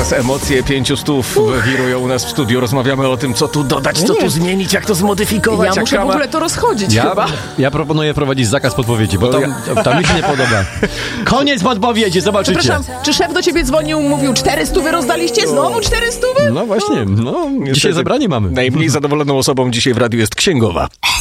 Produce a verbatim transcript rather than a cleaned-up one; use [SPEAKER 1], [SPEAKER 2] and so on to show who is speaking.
[SPEAKER 1] czas emocje pięciu stów wirują u nas w studiu. Rozmawiamy o tym, co tu dodać, co tu zmienić, jak to zmodyfikować.
[SPEAKER 2] Ja muszę
[SPEAKER 1] kama...
[SPEAKER 2] w ogóle to rozchodzić
[SPEAKER 3] ja,
[SPEAKER 2] chyba.
[SPEAKER 3] Ja proponuję prowadzić zakaz podpowiedzi, bo tam, tam mi się nie podoba. Koniec podpowiedzi, zobaczycie.
[SPEAKER 2] Przepraszam, czy szef do ciebie dzwonił, mówił cztery stówy rozdaliście? Znowu cztery stówy?
[SPEAKER 3] No właśnie, no, dzisiaj zebranie mamy.
[SPEAKER 1] Najmniej zadowoloną osobą dzisiaj w radiu jest księgowa.